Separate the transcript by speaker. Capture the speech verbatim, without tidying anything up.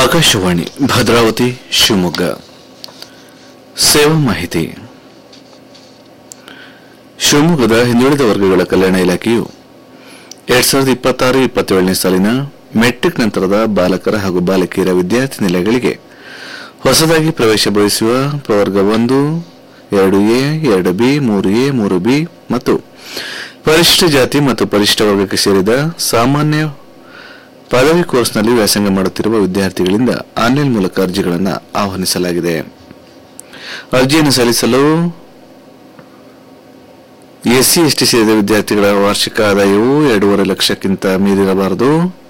Speaker 1: ಆಕಾಶವಾಣಿ ಭದ್ರಾವತಿ ಶಿವಮೊಗ್ಗ ಸೇವಾ ಮಾಹಿತಿ. ಶಿವಮೊಗ್ಗದ ಹಿಂದುಳಿದ ವರ್ಗಗಳ ಕಲ್ಯಾಣ ಇಲಾಖೆಯು ಎರಡ್ ಸಾವಿರದ ಇಪ್ಪತ್ತಾರು ಇಪ್ಪತ್ತೇಳನೇ ಸಾಲಿನ ಮೆಟ್ರಿಕ್ ನಂತರದ ಬಾಲಕರ ಹಾಗೂ ಬಾಲಕಿಯರ ವಿದ್ಯಾರ್ಥಿ ನಿಲಯಗಳಿಗೆ ಹೊಸದಾಗಿ ಪ್ರವೇಶ ಬಯಸುವ ಪ್ರವರ್ಗ ಒಂದು, ಎರಡು ಎ, ಎರಡು ಬಿ, ಮೂರು ಎ, ಮೂರು ಬಿ ಮತ್ತು ಪರಿಶಿಷ್ಟ ಜಾತಿ ಮತ್ತು ಪರಿಶಿಷ್ಟ ವರ್ಗಕ್ಕೆ ಸೇರಿದ ಸಾಮಾನ್ಯ ಪದವಿ ಕೋರ್ಸ್ನಲ್ಲಿ ವ್ಯಾಸಂಗ ಮಾಡುತ್ತಿರುವ ವಿದ್ಯಾರ್ಥಿಗಳಿಂದ ಆನ್ಲೈನ್ ಮೂಲಕ ಅರ್ಜಿಗಳನ್ನು ಆಹ್ವಾನಿಸಲಾಗಿದೆ. ಅರ್ಜಿಯನ್ನು ಸಲ್ಲಿಸಲು ಎಸ್ಸಿ ಎಸ್ಟಿ ಸೇರಿದ ವಿದ್ಯಾರ್ಥಿಗಳ ವಾರ್ಷಿಕ ಆದಾಯವು ಎರಡೂವರೆ ಲಕ್ಷಕ್ಕಿಂತ ಮೀರಿರಬಾರದು.